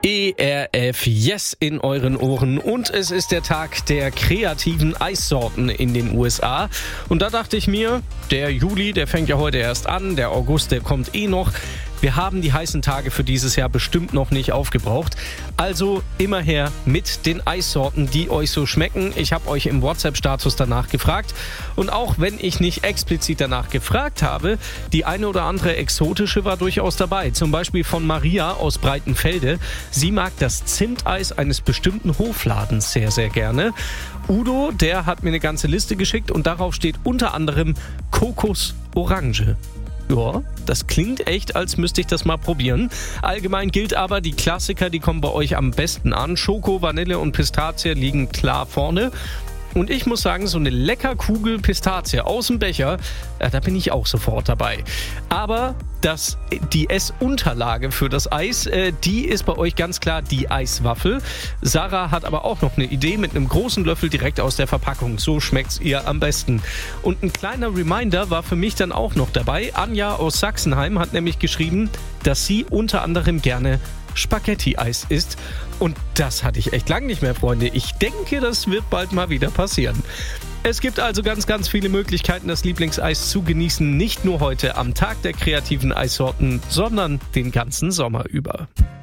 ERF Yes in euren Ohren und es ist der Tag der kreativen Eissorten in den USA. Und da dachte ich mir, der Juli, der fängt ja heute erst an, der August, der kommt noch. Wir haben die heißen Tage für dieses Jahr bestimmt noch nicht aufgebraucht. Also immer her mit den Eissorten, die euch so schmecken. Ich habe euch im WhatsApp-Status danach gefragt. Und auch wenn ich nicht explizit danach gefragt habe, die eine oder andere exotische war durchaus dabei. Zum Beispiel von Maria aus Breitenfelde. Sie mag das Zimteis eines bestimmten Hofladens sehr, sehr gerne. Udo, der hat mir eine ganze Liste geschickt und darauf steht unter anderem Kokos-Orange. Ja, das klingt echt, als müsste ich das mal probieren. Allgemein gilt aber, die Klassiker, die kommen bei euch am besten an. Schoko, Vanille und Pistazie liegen klar vorne. Und ich muss sagen, so eine lecker Kugel Pistazie aus dem Becher, da bin ich auch sofort dabei. Aber die Essunterlage für das Eis, die ist bei euch ganz klar die Eiswaffel. Sarah hat aber auch noch eine Idee mit einem großen Löffel direkt aus der Verpackung. So schmeckt's ihr am besten. Und ein kleiner Reminder war für mich dann auch noch dabei. Anja aus Sachsenheim hat nämlich geschrieben, dass sie unter anderem gerne Spaghetti-Eis isst. Und das hatte ich echt lange nicht mehr, Freunde. Ich denke, das wird bald mal wieder passieren. Es gibt also ganz, ganz viele Möglichkeiten, das Lieblingseis zu genießen. Nicht nur heute am Tag der kreativen Eissorten, sondern den ganzen Sommer über.